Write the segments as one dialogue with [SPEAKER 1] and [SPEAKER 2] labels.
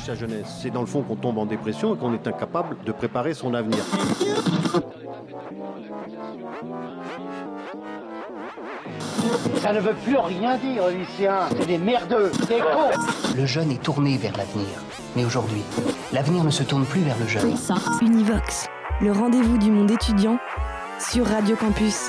[SPEAKER 1] sa jeunesse. C'est dans le fond qu'on tombe en dépression et qu'on est incapable de préparer son avenir.
[SPEAKER 2] Ça ne veut plus rien dire, lycéens. C'est des merdeux, des cons.
[SPEAKER 3] Le jeune est tourné vers l'avenir. Mais aujourd'hui, l'avenir ne se tourne plus vers le jeune.
[SPEAKER 4] Univox, le rendez-vous du monde étudiant sur Radio Campus.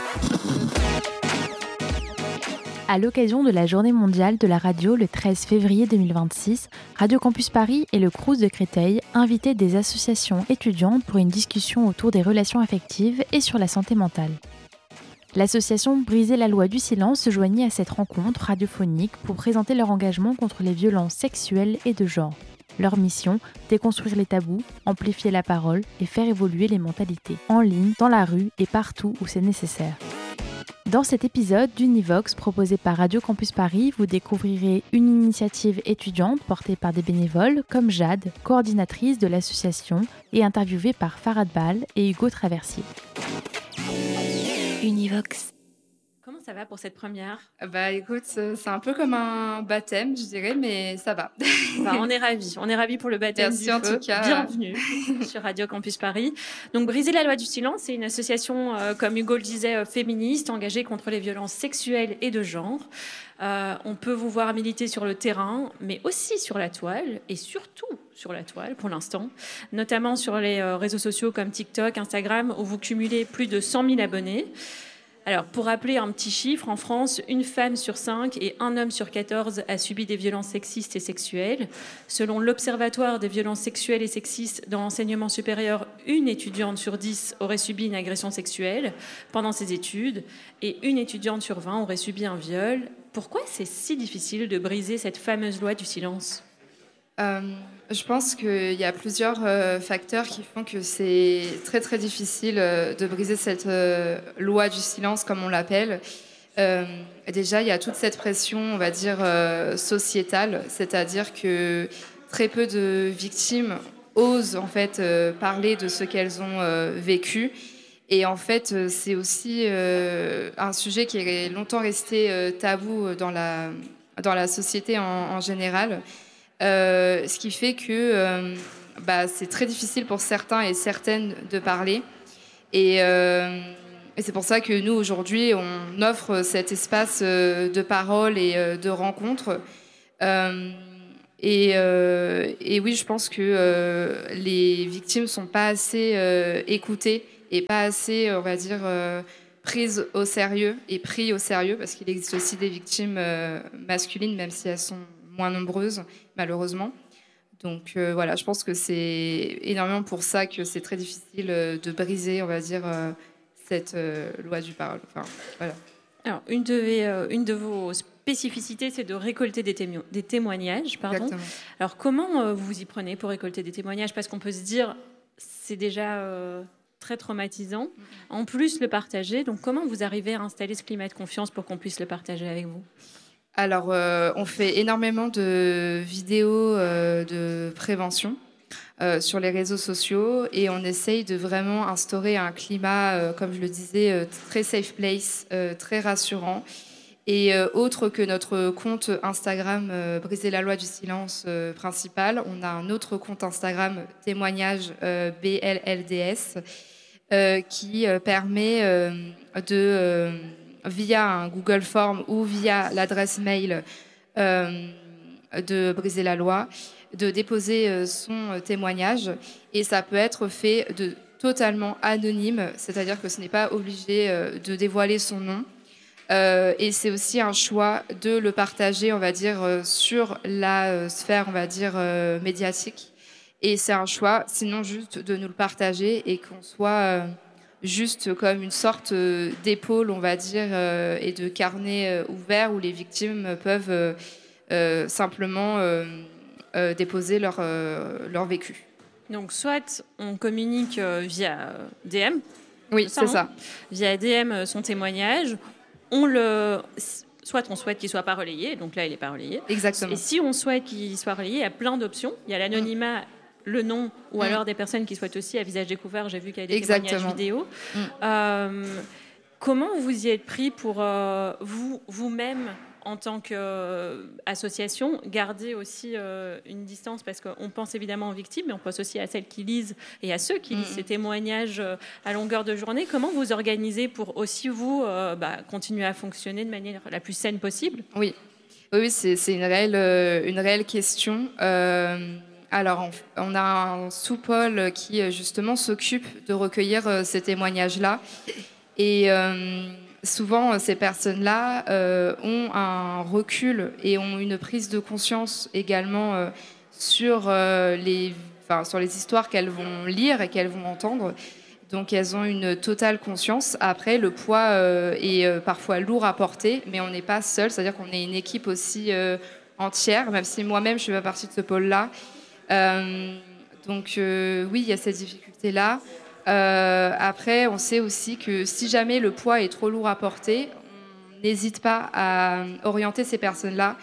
[SPEAKER 5] À l'occasion de la Journée mondiale de la radio le 13 février 2026, Radio Campus Paris et le Crous de Créteil invitaient des associations étudiantes pour une discussion autour des relations affectives et sur la santé mentale. L'association Briser la loi du silence se joignit à cette rencontre radiophonique pour présenter leur engagement contre les violences sexuelles et de genre. Leur mission, déconstruire les tabous, amplifier la parole et faire évoluer les mentalités, en ligne, dans la rue et partout où c'est nécessaire. Dans cet épisode d'Univox proposé par Radio Campus Paris, vous découvrirez une initiative étudiante portée par des bénévoles comme Jade, coordinatrice de l'association et interviewée par Farad Bal et Hugo Traversier.
[SPEAKER 4] Univox.
[SPEAKER 5] Comment ça va pour cette première ?
[SPEAKER 6] Écoute, c'est un peu comme un baptême, je dirais, mais ça va.
[SPEAKER 5] On est ravis pour le baptême.
[SPEAKER 6] Merci
[SPEAKER 5] du
[SPEAKER 6] en
[SPEAKER 5] feu.
[SPEAKER 6] tout cas.
[SPEAKER 5] Bienvenue sur Radio Campus Paris. Donc Briser la loi du silence, c'est une association, comme Hugo le disait, féministe, engagée contre les violences sexuelles et de genre. On peut vous voir militer sur le terrain, mais aussi sur la toile, et surtout sur la toile pour l'instant, notamment sur les réseaux sociaux comme TikTok, Instagram, où vous cumulez plus de 100 000 abonnés. Alors, pour rappeler un petit chiffre, en France, une femme sur 5 et un homme sur 14 a subi des violences sexistes et sexuelles. Selon l'Observatoire des violences sexuelles et sexistes dans l'enseignement supérieur, une étudiante sur 10 aurait subi une agression sexuelle pendant ses études et une étudiante sur 20 aurait subi un viol. Pourquoi c'est si difficile de briser cette fameuse loi du silence ?
[SPEAKER 6] Je pense qu'il y a plusieurs facteurs qui font que c'est très très difficile de briser cette loi du silence, comme on l'appelle. Déjà, il y a toute cette pression, on va dire, sociétale, c'est-à-dire que très peu de victimes osent en fait parler de ce qu'elles ont vécu. Et en fait, c'est aussi un sujet qui est longtemps resté tabou dans la société en général. Ce qui fait que c'est très difficile pour certains et certaines de parler. Et c'est pour ça que nous, aujourd'hui, on offre cet espace de parole et de rencontre. Et oui, je pense que les victimes ne sont pas assez écoutées et pas assez, on va dire, prises au sérieux et pris au sérieux, parce qu'il existe aussi des victimes masculines, même si elles sont moins nombreuses, malheureusement. Donc voilà, je pense que c'est énormément pour ça que c'est très difficile de briser, on va dire, cette loi du parole. Enfin, voilà.
[SPEAKER 5] Alors, une de vos spécificités, c'est de récolter des témoignages. Pardon.
[SPEAKER 6] Exactement.
[SPEAKER 5] Alors, comment vous vous y prenez pour récolter des témoignages ? Parce qu'on peut se dire, c'est déjà très traumatisant. En plus, le partager. Donc, comment vous arrivez à installer ce climat de confiance pour qu'on puisse le partager avec vous ?
[SPEAKER 6] Alors, on fait énormément de vidéos de prévention sur les réseaux sociaux et on essaye de vraiment instaurer un climat, comme je le disais, très safe place, très rassurant. Et autre que notre compte Instagram Briser la loi du silence principal, on a un autre compte Instagram témoignage BLLDS qui permet via un Google Form ou via l'adresse mail de Briser la loi, de déposer son témoignage. Et ça peut être fait totalement anonyme, c'est-à-dire que ce n'est pas obligé de dévoiler son nom. Et c'est aussi un choix de le partager, on va dire, sur la sphère, on va dire, médiatique. Et c'est un choix, sinon juste de nous le partager et qu'on soit... juste comme une sorte d'épaule, on va dire, et de carnet ouvert où les victimes peuvent simplement déposer leur vécu.
[SPEAKER 5] Donc, soit on communique via DM.
[SPEAKER 6] Oui, c'est ça.
[SPEAKER 5] Via DM, son témoignage. Soit on souhaite qu'il ne soit pas relayé, donc là, il n'est pas relayé.
[SPEAKER 6] Exactement.
[SPEAKER 5] Et si on souhaite qu'il soit relayé, il y a plein d'options. Il y a l'anonymat, le nom, ou alors des personnes qui souhaitent aussi à visage découvert. J'ai vu qu'il y a des témoignages vidéo. Comment vous y êtes pris pour vous-même en tant qu'association, garder aussi une distance, parce qu'on pense évidemment aux victimes, mais on pense aussi à celles qui lisent et à ceux qui lisent ces témoignages à longueur de journée. Comment vous organisez pour aussi, vous, continuer à fonctionner de manière la plus saine possible ?
[SPEAKER 6] Oui, c'est une réelle question. Alors, on a un sous-pôle qui, justement, s'occupe de recueillir ces témoignages-là. Et souvent, ces personnes-là ont un recul et ont une prise de conscience également sur les histoires qu'elles vont lire et qu'elles vont entendre. Donc, elles ont une totale conscience. Après, le poids est parfois lourd à porter, mais on n'est pas seul. C'est-à-dire qu'on est une équipe aussi entière, même si moi-même, je ne fais pas partie de ce pôle-là. Donc, oui, il y a cette difficulté-là. Après, on sait aussi que si jamais le poids est trop lourd à porter, on n'hésite pas à orienter ces personnes-là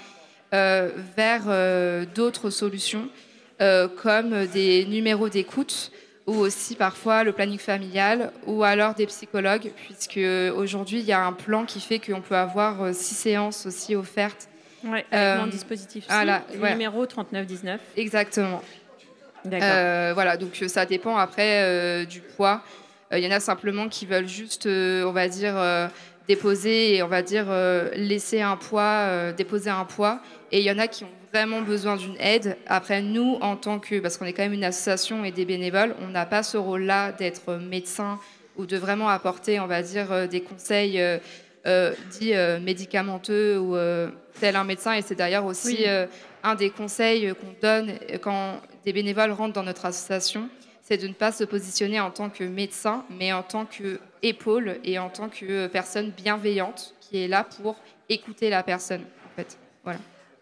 [SPEAKER 6] vers d'autres solutions, comme des numéros d'écoute, ou aussi parfois le planning familial, ou alors des psychologues, puisque aujourd'hui il y a un plan qui fait qu'on peut avoir 6 séances aussi offertes.
[SPEAKER 5] Ouais, avec mon dispositif. Numéro 3919.
[SPEAKER 6] Exactement.
[SPEAKER 5] D'accord.
[SPEAKER 6] Voilà, donc ça dépend après du poids. Il y en a simplement qui veulent juste, on va dire, déposer et on va dire laisser un poids, déposer un poids. Et il y en a qui ont vraiment besoin d'une aide. Après, nous, en tant que, parce qu'on est quand même une association et des bénévoles, on n'a pas ce rôle-là d'être médecin ou de vraiment apporter, on va dire, des conseils dits médicamenteux ou tel un médecin. Et c'est d'ailleurs aussi un des conseils qu'on donne quand des bénévoles rentrent dans notre association, c'est de ne pas se positionner en tant que médecin, mais en tant qu'épaule et en tant que personne bienveillante qui est là pour écouter la personne, en fait. Voilà.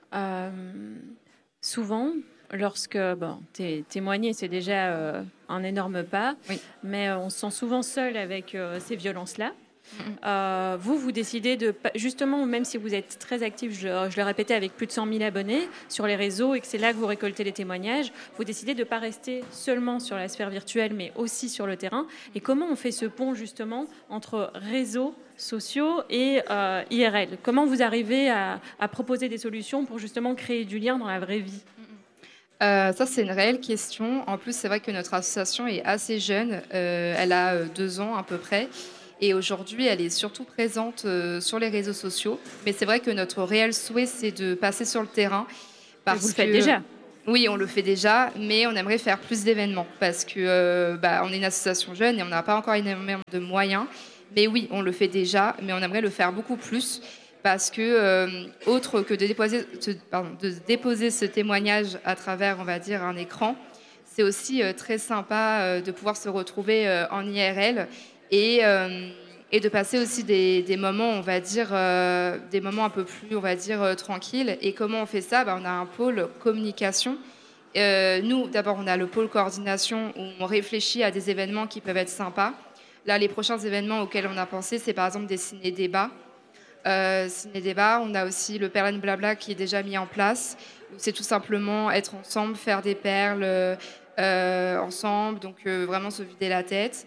[SPEAKER 5] Souvent, lorsque témoigner, c'est déjà un énorme pas, mais on se sent souvent seul avec ces violences-là. Vous décidez de, justement, même si vous êtes très actif, je le répétais, avec plus de 100 000 abonnés sur les réseaux et que c'est là que vous récoltez les témoignages, vous décidez de ne pas rester seulement sur la sphère virtuelle, mais aussi sur le terrain. Et comment on fait ce pont, justement, entre réseaux sociaux et IRL ? Comment vous arrivez à proposer des solutions pour, justement, créer du lien dans la vraie vie ?
[SPEAKER 6] Ça, c'est une réelle question. En plus, c'est vrai que notre association est assez jeune. Elle a 2 ans à peu près. Et aujourd'hui, elle est surtout présente sur les réseaux sociaux. Mais c'est vrai que notre réel souhait, c'est de passer sur le terrain.
[SPEAKER 5] Vous le faites déjà ?
[SPEAKER 6] Oui, on le fait déjà, mais on aimerait faire plus d'événements. Parce que on est une association jeune et on n'a pas encore énormément de moyens. Mais oui, on le fait déjà, mais on aimerait le faire beaucoup plus. Parce que, autre que de déposer ce témoignage à travers, on va dire, un écran, c'est aussi très sympa de pouvoir se retrouver en IRL. Et de passer aussi des moments, on va dire, des moments un peu plus, on va dire, tranquilles. Et comment on fait ça ? On a un pôle communication. Nous, d'abord, on a le pôle coordination où on réfléchit à des événements qui peuvent être sympas. Là, les prochains événements auxquels on a pensé, c'est par exemple des ciné-débats. Ciné-débats, on a aussi le Perlen Blabla qui est déjà mis en place. C'est tout simplement être ensemble, faire des perles ensemble, donc vraiment se vider la tête.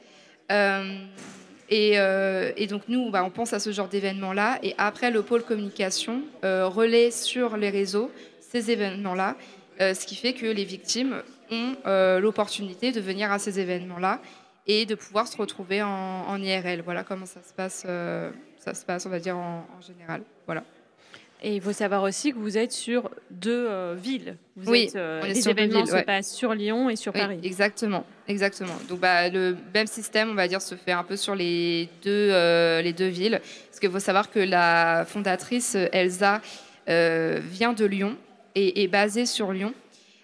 [SPEAKER 6] Et donc nous, on pense à ce genre d'événements-là. Et après, le pôle communication relaie sur les réseaux ces événements-là, ce qui fait que les victimes ont l'opportunité de venir à ces événements-là et de pouvoir se retrouver en IRL. Voilà comment ça se passe, on va dire, en général. Voilà.
[SPEAKER 5] Et il faut savoir aussi que vous êtes sur 2 villes. Les événements se passent sur Lyon et sur Paris.
[SPEAKER 6] Exactement. Donc le même système, on va dire, se fait un peu sur les deux villes. Parce qu'il faut savoir que la fondatrice Elsa vient de Lyon et est basée sur Lyon.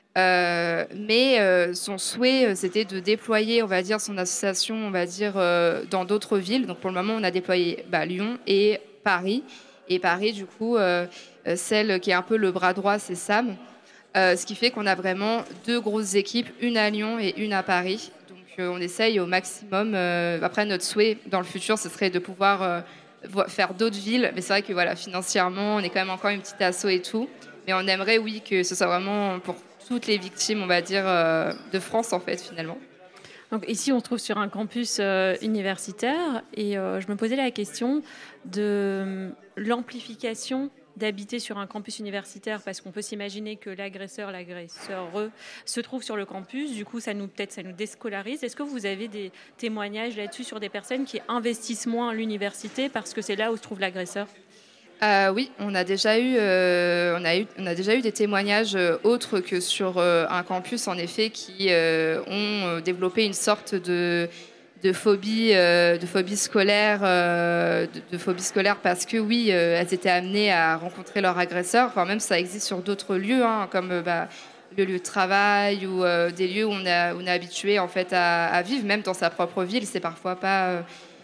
[SPEAKER 6] Mais son souhait, c'était de déployer, on va dire, son association, on va dire, dans d'autres villes. Donc pour le moment, on a déployé Lyon et Paris. Et Paris, du coup, celle qui est un peu le bras droit, c'est Sam. Ce qui fait qu'on a vraiment 2 grosses équipes, une à Lyon et une à Paris. Donc on essaye au maximum. Après, notre souhait dans le futur, ce serait de pouvoir faire d'autres villes. Mais c'est vrai que financièrement, on est quand même encore une petite asso et tout. Mais on aimerait, oui, que ce soit vraiment pour toutes les victimes, on va dire, de France, en fait, finalement.
[SPEAKER 5] Donc ici, on se trouve sur un campus universitaire et je me posais la question de l'amplification d'habiter sur un campus universitaire parce qu'on peut s'imaginer que l'agresseur se trouve sur le campus. Du coup, ça nous déscolarise. Est-ce que vous avez des témoignages là-dessus sur des personnes qui investissent moins à l'université parce que c'est là où se trouve l'agresseur ?
[SPEAKER 6] Oui, on a déjà eu des témoignages autres que sur un campus, en effet, qui ont développé une sorte de phobie scolaire, parce que oui, elles étaient amenées à rencontrer leur agresseur. Enfin, même ça existe sur d'autres lieux, hein, comme le lieu de travail ou des lieux où on est habitué en fait à vivre, même dans sa propre ville. C'est parfois pas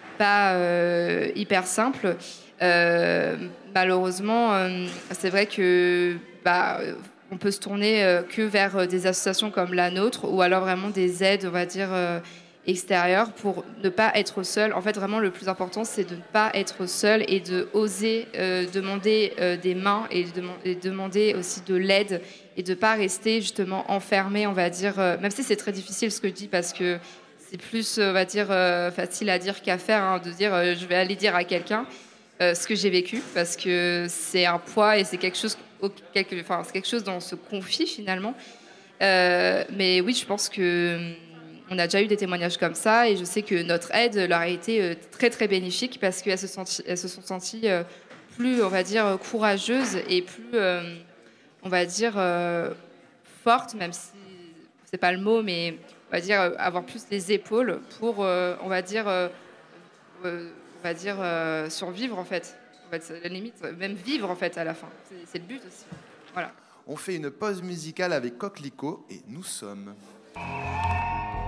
[SPEAKER 6] hyper simple. Malheureusement, c'est vrai que on peut se tourner que vers des associations comme la nôtre, ou alors vraiment des aides, on va dire, extérieures, pour ne pas être seul. En fait, vraiment, le plus important, c'est de ne pas être seul et de oser demander des mains et demander aussi de l'aide, et de ne pas rester justement enfermé, on va dire, même si c'est très difficile ce que je dis, parce que c'est plus, on va dire, facile à dire qu'à faire, hein, de dire je vais aller dire à quelqu'un ce que j'ai vécu, parce que c'est un poids et c'est quelque chose dont on se confie finalement. Mais oui, je pense qu'on a déjà eu des témoignages comme ça, et je sais que notre aide leur a été très très bénéfique, parce qu'elles se sont senties plus, on va dire, courageuses et plus, on va dire, fortes, même si c'est pas le mot, mais on va dire avoir plus les épaules pour, on va dire, survivre en fait. En fait, à la limite, même vivre en fait à la fin. C'est le but aussi. Voilà.
[SPEAKER 7] On fait une pause musicale avec Coquelicot et nous sommes...